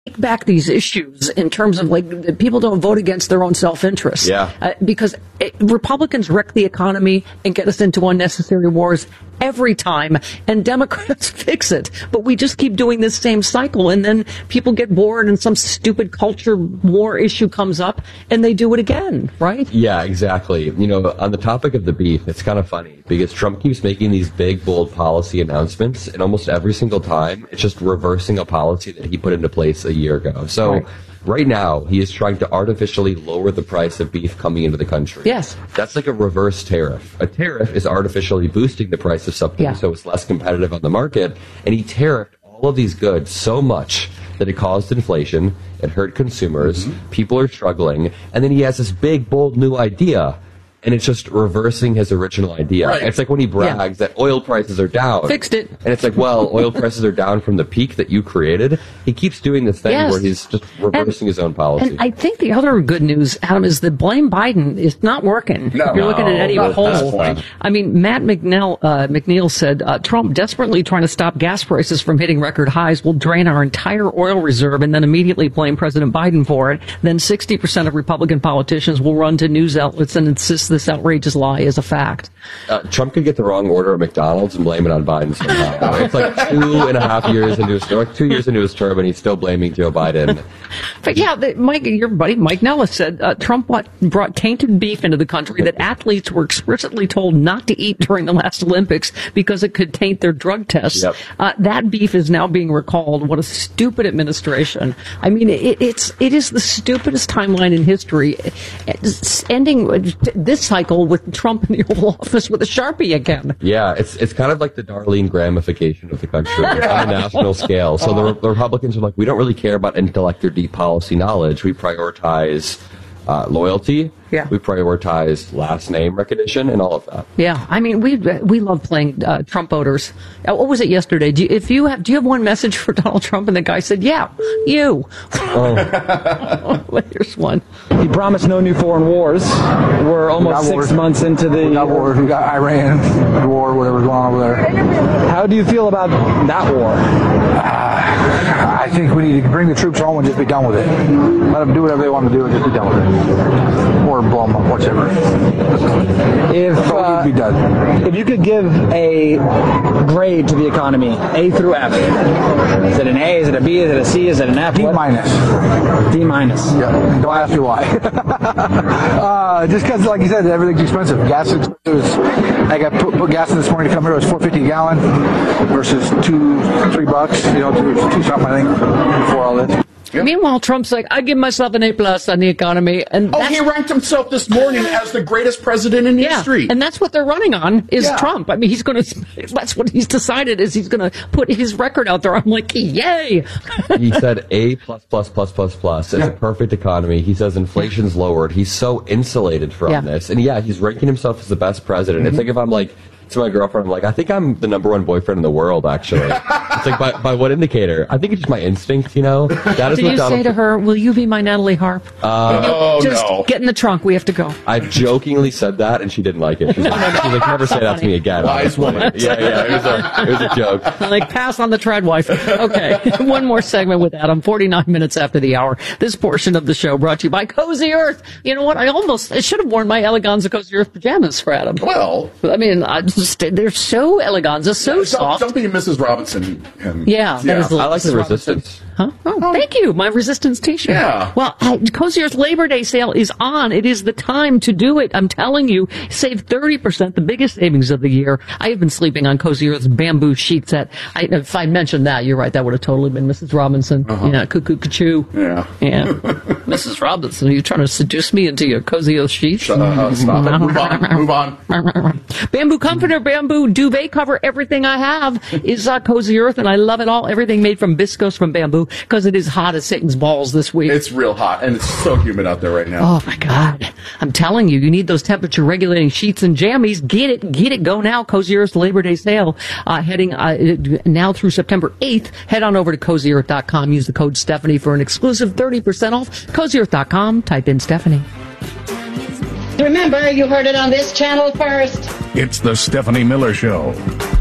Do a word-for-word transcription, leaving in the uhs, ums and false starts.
take back these issues in terms of like people don't vote against their own self-interest. Yeah. Uh, because it, Republicans wreck the economy and get us into unnecessary wars every time, and Democrats fix it. But we just keep doing this same cycle, and then people get bored and some stupid culture war issue comes up and they do it again, right? Yeah, exactly. You know, on the topic of the beef, it's kind of funny because Trump keeps making these big, bold policy announcements, and almost every single time it's just reversing a policy that he put into place a year ago. So right, right now, he is trying to artificially lower the price of beef coming into the country. Yes. That's like a reverse tariff. A tariff is artificially boosting the price of something Yeah. so it's less competitive on the market, and he tariffed all of these goods so much that it caused inflation, it hurt consumers, mm-hmm. people are struggling, and then he has this big, bold new idea, and it's just reversing his original idea. Right. It's like when he brags Yeah. that oil prices are down. Fixed it. And it's like, well, oil prices are down from the peak that you created. He keeps doing this thing Yes. where he's just reversing and, his own policy. And I think the other good news, Adam, is that blame Biden is not working. No, if you're looking at any not at this poll, point. I mean, Matt McNeil, uh, McNeil said uh, Trump desperately trying to stop gas prices from hitting record highs will drain our entire oil reserve and then immediately blame President Biden for it. Then sixty percent of Republican politicians will run to news outlets and insist this outrageous lie is a fact. Uh, Trump could get the wrong order at McDonald's and blame it on Biden somehow. It's like two and a half years into his, or two years into his term, and he's still blaming Joe Biden. But yeah, the, Mike, your buddy Mike Nellis said uh, Trump what, brought tainted beef into the country that athletes were explicitly told not to eat during the last Olympics because it could taint their drug tests. Yep. Uh, that beef is now being recalled. What a stupid administration! I mean, it, it's it is the stupidest timeline in history. It's ending this cycle with Trump in the Oval Office with a Sharpie again. Yeah, it's it's kind of like the Darlene Grahamification of the country on a national scale. So the, the Republicans are like, we don't really care about intellect or deep policy knowledge. We prioritize uh, loyalty. Yeah. We prioritize last name recognition and all of that. Yeah, I mean, we we love playing uh, Trump voters. Uh, what was it yesterday? Do you, if you have, do you have one message for Donald Trump? And the guy said, "Yeah, you." Oh. Well, here's one. He promised no new foreign wars. We're almost six wars. months into the. We got wars. We got Iran war, whatever's going on over there. How do you feel about that war? Uh, I think we need to bring the troops home and just be done with it. Let them do whatever they want to do and just be done with it. Or blow them up, whichever. If That's all uh, need to be done. if you could give a grade to the economy, A through F, is it an A? Is it a B? Is it a C? Is it an F? D What? minus. D minus. Yeah. Don't ask me why. uh, just because, like you said, everything's expensive. Gas is expensive. I got put, put gas in this morning to come here. It was four fifty a gallon versus two, three bucks. You know, two, two something I think before all this. Yep. Meanwhile, Trump's like, I give myself an A plus on the economy, and Oh, that's, he ranked himself this morning as the greatest president in yeah, history. and that's what they're running on is Yeah. Trump. I mean, he's going to. That's what he's decided is he's going to put his record out there. I'm like, yay! He said A plus plus plus plus plus. It's a perfect economy. He says inflation's lowered. He's so insulated from Yeah. this. And yeah, he's ranking himself as the best president. It's like if I'm like to my girlfriend, I'm like, I think I'm the number one boyfriend in the world, actually. It's like, by, by what indicator? I think it's just my instinct, you know? That is Did what you Donald say to her, "Will you be my Natalie Harp?" Uh, oh, Just no. get in the trunk. We have to go. I jokingly said that, and she didn't like it. She's like, she's like never say that to me again. Wise woman. Yeah, yeah, it was a, it was a joke. Like, pass on the tread, wife. Okay, one more segment with Adam. forty-nine minutes after the hour. This portion of the show brought to you by Cozy Earth. You know what? I almost I should have worn my Eleganza Cozy Earth pajamas for Adam. Well, I mean, I just, they're so Eleganza, so don't, soft. don't be a Missus Robinson. And, Yeah, that is the- I like the Missus Robinson. resistance. Huh? Oh, thank you. My Resistance t-shirt. Yeah. Well, uh, Cozy Earth Labor Day sale is on. It is the time to do it. I'm telling you, save thirty percent, the biggest savings of the year. I have been sleeping on Cozy Earth's bamboo sheet set. I, if I mentioned that, you're right. That would have totally been Missus Robinson. Uh-huh. Yeah, cuckoo, cuckoo. Yeah. Yeah. Missus Robinson, are you trying to seduce me into your Cozy Earth sheets? Shut up. Stop it. Move on. Move on. Bamboo comforter, bamboo duvet cover, everything I have is uh, Cozy Earth, and I love it all. Everything made from viscose from bamboo, because it is hot as Satan's balls this week. It's real hot, and it's so humid out there right now. Oh my God. I'm telling you, you need those temperature regulating sheets and jammies. Get it, get it, go now. Cozy Earth's Labor Day sale, uh, heading, uh, now through September eighth. Head on over to cozy earth dot com. Use the code Stephanie for an exclusive thirty percent off. cozy earth dot com. Type in Stephanie. Remember, you heard it on this channel first. It's the Stephanie Miller Show.